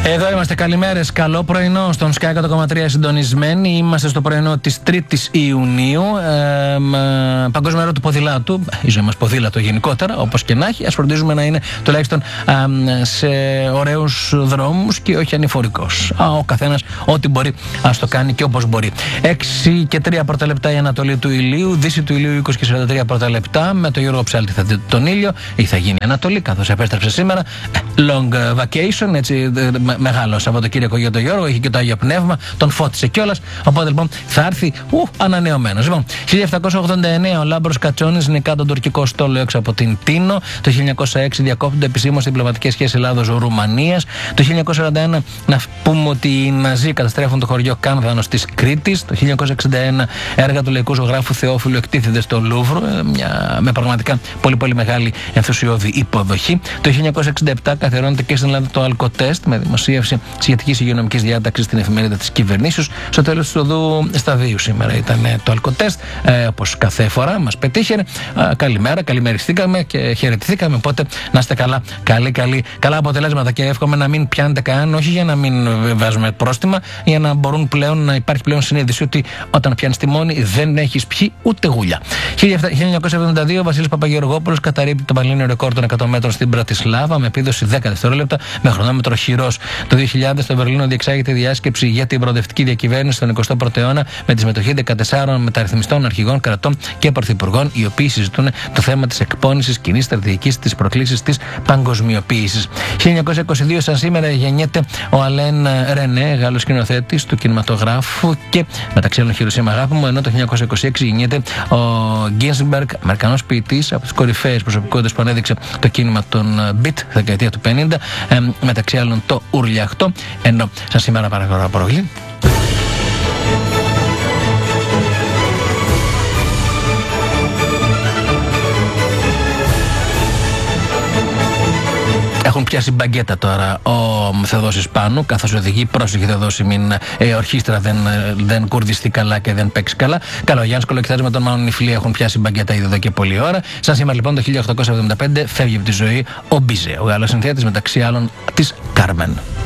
Εδώ είμαστε, καλημέρες, καλό πρωινό στον Sky 100,3 συντονισμένοι. Είμαστε στο πρωινό της 3ης Ιουνίου, Παγκόσμιο Μέρα του Ποδηλάτου. Η ζωή μας ποδήλατο γενικότερα, όπως και να έχει. Ας φροντίζουμε να είναι τουλάχιστον σε ωραίους δρόμους και όχι ανηφορικός. Ο καθένας ό,τι μπορεί ας το κάνει και όπως μπορεί. 6 και 3 πρώτα λεπτά η Ανατολή του ηλίου, Δύση του ηλίου 20 και 43 πρώτα λεπτά. Με τον Γιώργο Ψάλτη θα δείτε τον ήλιο ή θα γίνει Ανατολή, καθώς επέστρεψε σήμερα. Long vacation, έτσι, μεγάλο Σαββατοκύριακο για τον Γιώργο, είχε και το Άγιο Πνεύμα, τον φώτισε κιόλας. Οπότε λοιπόν θα έρθει ανανεωμένος. Λοιπόν, 1789 ο Λάμπρος Κατσόνης νικά τον τουρκικό στόλο έξω από την Τίνο. Το 1906 διακόπτονται επισήμως διπλωματικές σχέσεις Ελλάδος-Ρουμανίας. Το 1941 να πούμε ότι οι Ναζί καταστρέφουν το χωριό Κάνδανος της Κρήτης. Το 1961 έργα του λαϊκού ζωγράφου Θεόφιλου εκτίθενται στο Λούβρο, με πραγματικά πολύ μεγάλη ενθουσιώδη υποδοχή. Το 1967 καθιερώνεται και στην Ελλάδα το αλκοτέστ με δημοσίευση σχετικής υγειονομικής διάταξης στην εφημερίδα της κυβερνήσεως. Στο τέλος του οδού σταδίου σήμερα ήταν το αλκοτέστ, όπως κάθε φορά μας πετύχε. Καλημέρα, καλημεριστήκαμε και χαιρετηθήκαμε. Οπότε να είστε καλά, καλά αποτελέσματα και εύχομαι να μην πιάνετε κανέναν, όχι για να μην βάζουμε πρόστιμα, για να μπορούν πλέον να υπάρχει πλέον συνείδηση ότι όταν πιάνεις τιμόνι δεν έχεις πιει ούτε γουλιά. 1972 ο Βασίλης Παπαγεωργόπουλος καταρρίπτει το πανελλήνιο ρεκόρ των 100 μέτρων στην Μπρατισλάβα με επίδοση 10 δευτερόλεπτα με χρονόμετρο χειρός. Το 2000 στο Βερολίνο διεξάγεται διάσκεψη για την προοδευτική διακυβέρνηση στον 21ο αιώνα με τη συμμετοχή 14 μεταρρυθμιστών αρχηγών κρατών και πρωθυπουργών, οι οποίοι συζητούν το θέμα της εκπόνησης κοινής στρατηγικής της προκλήσης της παγκοσμιοποίησης. 1922 σαν σήμερα γεννιέται ο Αλέν Ρενέ, Γάλλος σκηνοθέτης του κινηματογράφου και μεταξύ άλλων Χειροσύμα αγάπη μου, ενώ το 1926 γεννιέται ο Γκίνσμπεργκ, Αμερικανός ποιητής, από τις κορυφαίες προσωπικότητες που ανέδειξε το κίνημα των Beat, δεκαετία του 50, μεταξύ άλλων το Ουρλιαχτό, ενώ σαν σήμερα παρακαλώ πρόγλη. Έχουν πιάσει μπαγκέτα τώρα ο Θεοδόσης Πάνου, καθώς οδηγεί. Πρόσεχε Θεοδόση, μην ορχήστρα δεν κουρδιστεί καλά και δεν παίξει καλά. Καλά, ο Γιάννης Κολοκυθάς με τον Μάνο Νιφλή έχουν πιάσει μπαγκέτα ήδη εδώ και πολλή ώρα. Σαν σήμερα λοιπόν το 1875 φεύγει από τη ζωή ο Μπίζε, ο Γάλλος συνθέτης μεταξύ άλλων της Κάρμεν.